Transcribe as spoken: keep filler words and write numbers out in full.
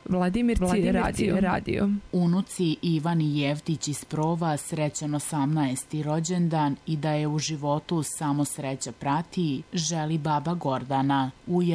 Vladimir radio. radio. Unuci Ivan i Jevtić iz Prova srećan osamnaesti rođendan i da je u životu samo sreća prati, želi baba Gordana.